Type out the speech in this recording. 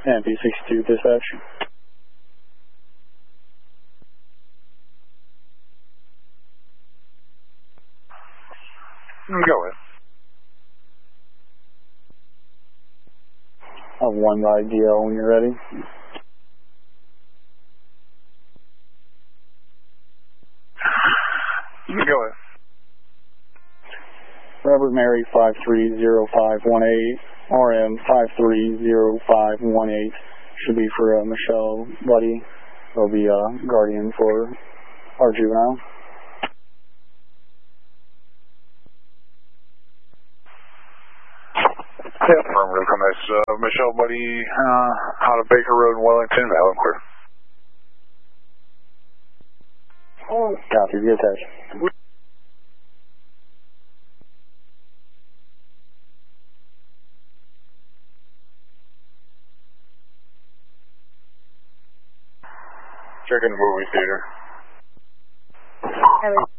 MP62 dispatch. Go ahead. I'll have one by DL when you're ready. Go ahead. Robert Mary 530518, RM 530518, should be for Michelle Buddy. It'll be guardian for our juvenile. Yeah, affirmative. Nice. Michelle Buddy, out of Baker Road in Wellington, Valid clear. Copy, be attached. Check in the movie theater.